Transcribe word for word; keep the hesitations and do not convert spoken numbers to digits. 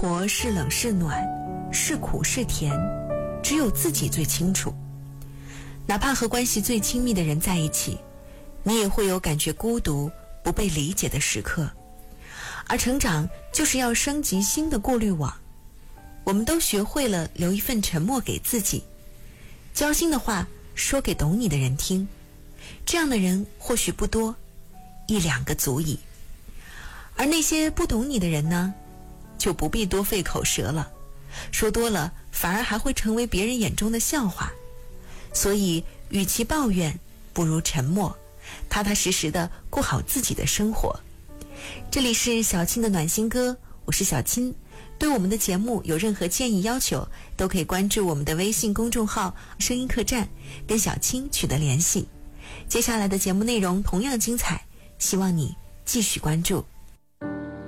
活是冷是暖，是苦是甜，只有自己最清楚。哪怕和关系最亲密的人在一起，你也会有感觉孤独、不被理解的时刻。而成长就是要升级新的过滤网，我们都学会了留一份沉默给自己，交心的话说给懂你的人听，这样的人或许不多，一两个足矣。而那些不懂你的人呢，就不必多费口舌了，说多了反而还会成为别人眼中的笑话。所以与其抱怨，不如沉默，踏踏实实的过好自己的生活。这里是小青的暖心歌，我是小青。对我们的节目有任何建议要求，都可以关注我们的微信公众号声音客栈，跟小青取得联系。接下来的节目内容同样精彩，希望你继续关注。